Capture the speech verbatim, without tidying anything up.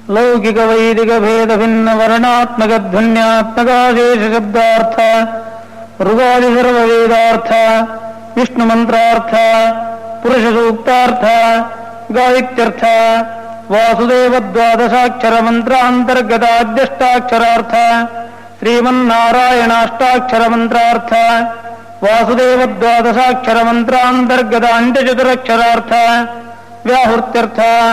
ಲೌಕಿಕ ವೈದಿಕ ಭೇದ ಭಿನ್ನ ವರ್ಣಾತ್ಮಕ ಧ್ವನ್ಯಾತ್ಮಕಾಶೇಷ ಶಬ್ದಾರ್ಥ ಋಗಾದಿ ಸರ್ವ ವೇದಾರ್ಥ ವಿಷ್ಣು ಮಂತ್ರಾರ್ಥ ಪುರುಷ ಸೂಕ್ತಾರ್ಥ ಗಾಯತ್ಯರ್ಥ ವಾಸುದೇವ ದ್ವಾದಶಾಕ್ಷರ ಮಂತ್ರಾಂತರ್ಗತ ಅಧ್ಯಷ್ಟಾಕ್ಷರಾರ್ಥ ಶ್ರೀಮನ್ನಾರಾಯಣಾಷ್ಟಾಕ್ಷರ ಮಂತ್ರಾರ್ಥ ವಾಸುದೇವ ದ್ವಾದಶಾಕ್ಷರ ಮಂತ್ರಾಂತರ್ಗತ ಅಂತ್ಯಚತುರಕ್ಷರಾರ್ಥ ವ್ಯಾಹೃತ್ಯರ್ಥ